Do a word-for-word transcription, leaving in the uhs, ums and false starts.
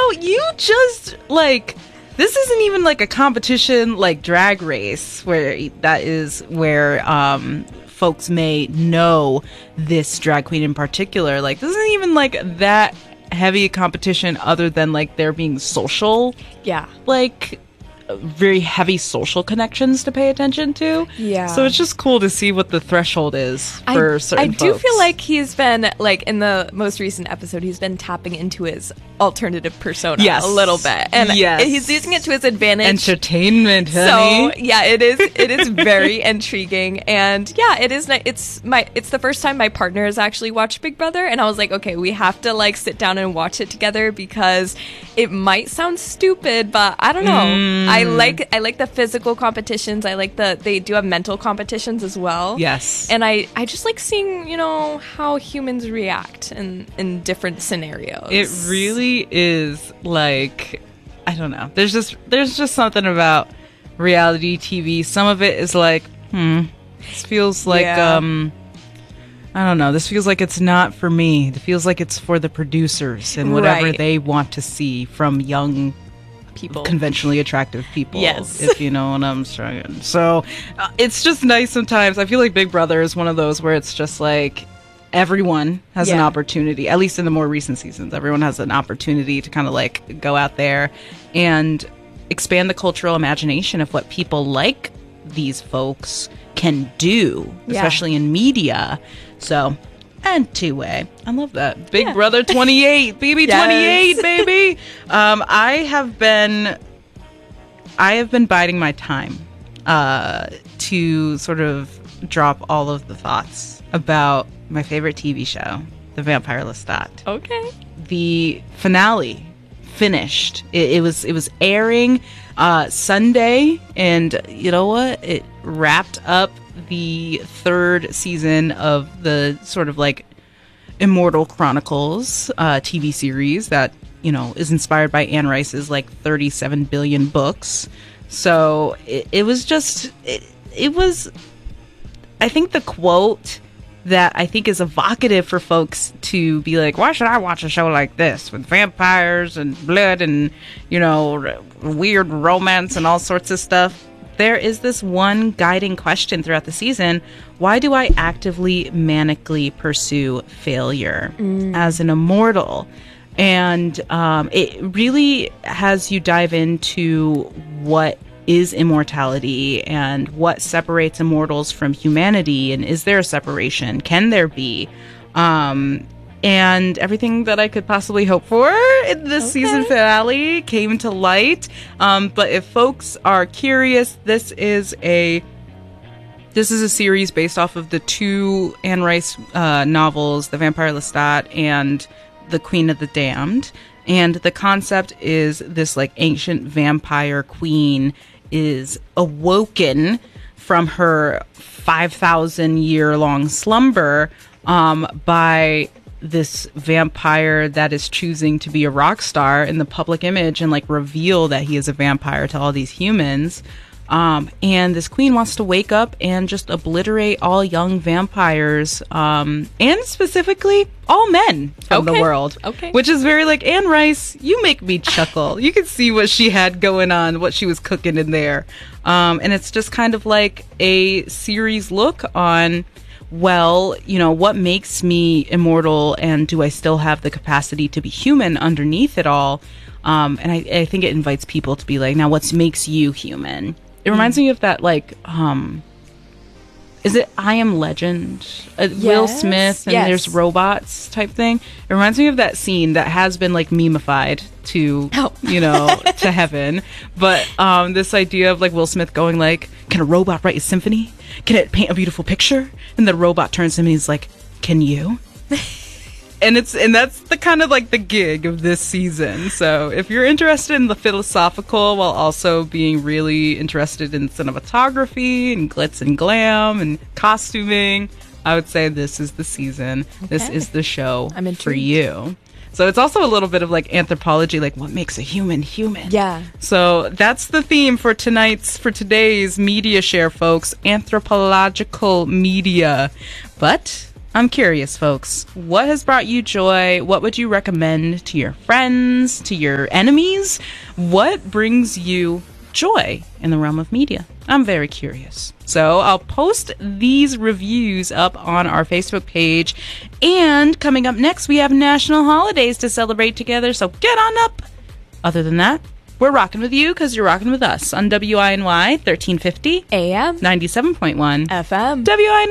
know, you just, like, this isn't even like a competition like Drag Race, where that is where um, folks may know this drag queen in particular. Like, this isn't even like that heavy a competition other than like there being social. Yeah. Like, very heavy social connections to pay attention to. Yeah. So it's just cool to see what the threshold is for I, certain I do folks. feel like he's been, like, in the most recent episode, he's been tapping into his alternative persona Yes. a little bit. And Yes. he's using it to his advantage. Entertainment, honey. So yeah, it is. It is very intriguing, and yeah, it is. ni- It's my. It's the first time my partner has actually watched Big Brother, and I was like, okay, we have to like sit down and watch it together because it might sound stupid, but I don't know. Mm. I like. I like the physical competitions. I like the. They do have mental competitions as well. Yes. And I. I just like seeing, you know, how humans react in in different scenarios. It really is like, I don't know. There's just there's just something about reality T V. Some of it is like, hmm, this feels like Yeah. um I don't know. This feels like it's not for me. It feels like it's for the producers and whatever Right. they want to see from young people. conventionally attractive people. Yes. If you know what I'm saying. So uh, it's just nice sometimes. I feel like Big Brother is one of those where it's just like everyone has an Yeah. opportunity, at least in the more recent seasons, everyone has an opportunity to kind of like go out there and expand the cultural imagination of what people like these folks can do, Yeah. especially in media. So, and two-way. I love that. Big Yeah. Brother twenty-eight, B B Yes. twenty-eight, baby. Um, I have been, I have been biding my time uh, to sort of drop all of the thoughts about my favorite T V show, The Vampire Lestat. Okay. The finale finished. It, it was it was airing uh, Sunday, and you know what? It wrapped up the third season of the sort of like Immortal Chronicles uh, T V series that, you know, is inspired by Anne Rice's like thirty-seven billion books. So it, it was just it, it was. I think the quote that I think is evocative for folks to be like, why should I watch a show like this with vampires and blood and, you know, r- weird romance and all sorts of stuff? There is this one guiding question throughout the season. Why do I actively, manically pursue failure as an immortal? And um, it really has you dive into what is immortality and what separates immortals from humanity, and is there a separation? Can there be? Um, and everything that I could possibly hope for in this Okay. season finale came to light. Um, but if folks are curious, this is a this is a series based off of the two Anne Rice uh, novels, The Vampire Lestat and The Queen of the Damned. And the concept is this like ancient vampire queen is awoken from her five thousand year long slumber um, by this vampire that is choosing to be a rock star in the public image and like reveal that he is a vampire to all these humans. Um, and this queen wants to wake up and just obliterate all young vampires, um, and specifically all men from the Okay. world. Okay. Which is very like, Anne Rice, you make me chuckle. You can see what she had going on, what she was cooking in there. Um, and it's just kind of like a series look on, well, you know, what makes me immortal, and do I still have the capacity to be human underneath it all? Um, and I, I think it invites people to be like, now what makes you human? It reminds me of that, like, um, is it I Am Legend? Uh, Will Yes, Smith and yes. there's robots type thing. It reminds me of that scene that has been like memeified to, Oh. you know, to heaven. But um, this idea of like Will Smith going like, can a robot write a symphony? Can it paint a beautiful picture? And the robot turns to him and he's like, can you? And it's and that's the kind of like the gig of this season. So if you're interested in the philosophical while also being really interested in cinematography and glitz and glam and costuming, I would say this is the season. This Okay. is the show I'm for intrigued. you. So it's also a little bit of like anthropology, like what makes a human human. Yeah. So that's the theme for tonight's, for today's media share, folks. Anthropological media. But I'm curious, folks. What has brought you joy? What would you recommend to your friends, to your enemies? What brings you joy in the realm of media? I'm very curious. So I'll post these reviews up on our Facebook page. And coming up next, we have national holidays to celebrate together. So get on up. Other than that, we're rocking with you because you're rocking with us on W I N Y thirteen fifty A M ninety-seven point one F M W I N Y